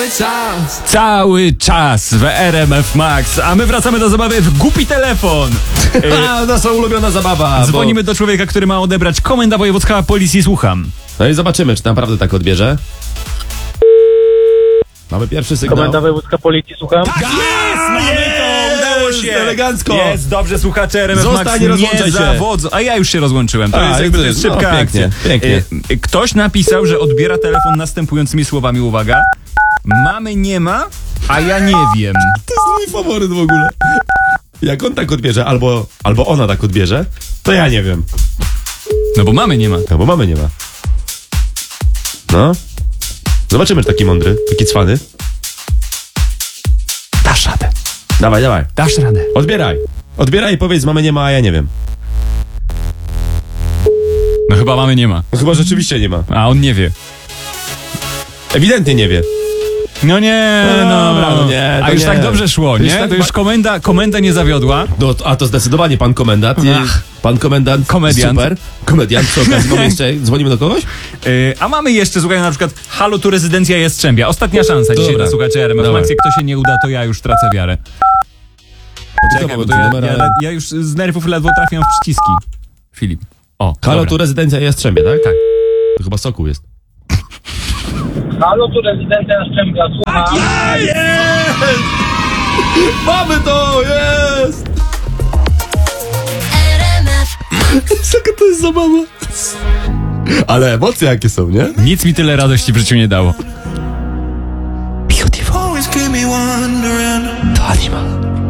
Cały czas w RMF Max, a my wracamy do zabawy w głupi telefon. Nasza ulubiona zabawa. Dzwonimy do człowieka, który ma odebrać Komenda Wojewódzka Policji. Słucham. No i zobaczymy, czy naprawdę tak odbierze. Mamy pierwszy sygnał. Komenda Wojewódzka Policji, słucham. Tak jest! Mamy to! Udało się! Elegancko! Jest, dobrze, słuchacze RMF Zostań, Max, nie rozłączaj nie się. zawodzą. A ja już się rozłączyłem. To jakby- jest szybka no, akcja. pięknie. Ktoś napisał, że odbiera telefon następującymi słowami. Uwaga. Mamy nie ma, a ja nie wiem. To jest mój faworyt w ogóle. Jak on tak odbierze, albo ona tak odbierze, to ja nie wiem. No bo mamy nie ma. No bo mamy nie ma. No. Zobaczymy, czy taki mądry, taki cwany. Dasz radę. Dawaj, dawaj. Dasz radę. Odbieraj. Odbieraj i powiedz, mamy nie ma, a ja nie wiem. No chyba mamy nie ma. No chyba rzeczywiście nie ma. A on nie wie. Ewidentnie nie wie. No nie, No dobra, no nie, A to już nie. tak dobrze szło, Już nie? tak To już komenda nie zawiodła. No, a to zdecydowanie pan komendant. Ach. Pan komendant. Komediant. Super. Komediant. Przy okazji mamy jeszcze. Dzwonimy do kogoś? A mamy jeszcze, słuchaj, na przykład Halo, tu rezydencja Jastrzębia. Ostatnia szansa dzisiaj Dobra. dla słuchaczy RMF Dawaj. Max. Jak to się nie uda, to ja już tracę wiarę. Czekaj, bo to ja już z nerwów ledwo trafiam w przyciski. Filip. O, Halo, dobra. tu rezydencja Jastrzębie, tak? Tak. To chyba Sokół jest. Halo, tu rezydencja Jastrzębia, słucham. Mamy to! Jest! Jaka to jest zabawa? Ale emocje jakie są, nie? Nic mi tyle radości w życiu nie dało. Always keep me wondering. To anima.